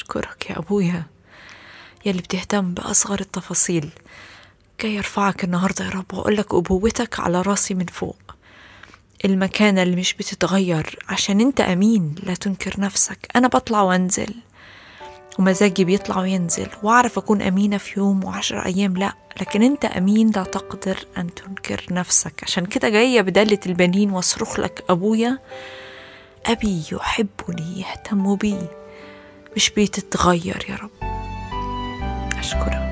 أشكرك يا أبويا يلي بتهتم بأصغر التفاصيل. جاي أرفعك النهاردة يا رب وأقولك أبوتك على راسي من فوق، المكانة اللي مش بتتغير عشان أنت أمين لا تنكر نفسك. أنا بطلع وأنزل ومزاجي بيطلع وينزل، وأعرف أكون أمينة في يوم و10 أيام، لا، لكن أنت أمين لا تقدر أن تنكر نفسك. عشان كده جاية بدالة البنين واصرخ لك أبويا، أبي يحبني يهتم بي، مش بيتتغير يا رب. أشكرك.